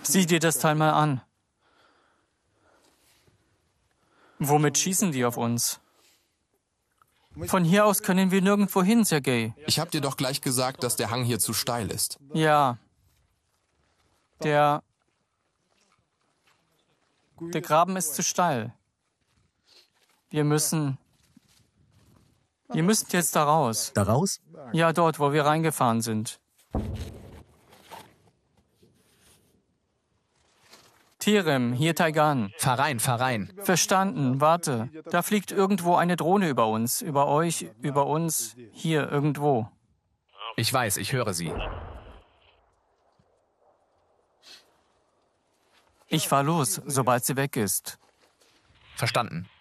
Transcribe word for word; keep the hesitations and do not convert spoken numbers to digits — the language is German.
Sieh dir das Teil mal an. Womit schießen die auf uns? Von hier aus können wir nirgendwo hin, Sergej. Ich hab dir doch gleich gesagt, dass der Hang hier zu steil ist. Ja. Der... Der Graben ist zu steil. Wir müssen... Wir müssen jetzt da raus. Da raus? Ja, dort, wo wir reingefahren sind. Tirem, hier Taigan. Fahr rein, fahr rein. Verstanden, warte. Da fliegt irgendwo eine Drohne über uns. Über euch, über uns, hier irgendwo. Ich weiß, ich höre sie. Ich fahr los, sobald sie weg ist. Verstanden.